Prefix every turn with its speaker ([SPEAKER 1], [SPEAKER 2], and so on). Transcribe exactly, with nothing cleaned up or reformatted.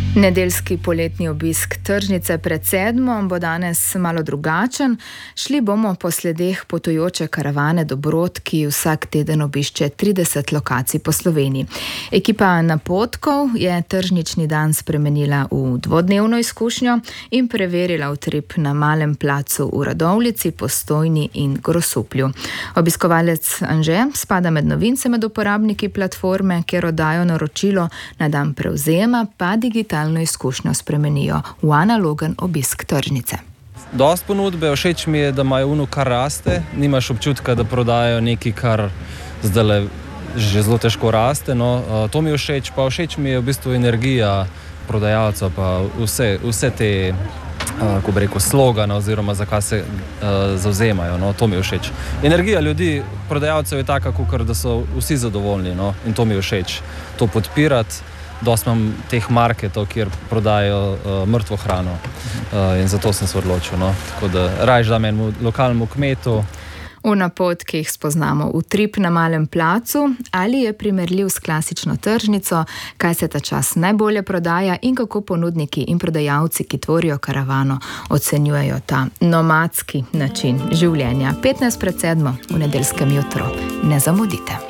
[SPEAKER 1] Nedeljski poletni obisk tržnice pred sedmo bo danes malo drugačen. Šli bomo po sledeh potujoče karavane Dobrod, ki vsak teden obišče trideset lokacij po Sloveniji. Ekipa napotkov je tržnični dan spremenila v dvodnevno izkušnjo in preverila utrip na Malem placu v Radovljici, Postojni in Grosuplju. Obiskovalec Anže spada med novince med uporabniki platforme, kjer oddajo naročilo na dan prevzema, pa digitalno izkušnjo spremenijo v analogen obisk tržnice.
[SPEAKER 2] Dost ponudbe, všeč mi je, da imajo ono, kar raste, nimaš občutka, da prodajajo nekaj, kar zdaj že zelo težko raste, no, to mi je všeč, pa všeč mi je v bistvu energija prodajalca, pa vse, vse te, ko bi rekel, slogane oziroma za kaj se uh, zavzemajo, no, to mi je všeč. Energija ljudi, prodajalcev je taka, kakor da so vsi zadovoljni, no, in to mi je všeč, to podpirati. Dosti imam teh marketov, kjer prodajajo uh, mrtvo hrano uh, in zato sem se odločil. No. Tako da rajš dam enemu lokalnemu kmetu.
[SPEAKER 1] V napotkih spoznamo utrip na Malem placu, ali je primerljiv s klasično tržnico, kaj se ta čas najbolje prodaja in kako ponudniki in prodajalci, ki tvorijo karavano, ocenjujejo ta nomadski način življenja. petnajst pred sedmo v nedeljskem jutru. Ne zamudite.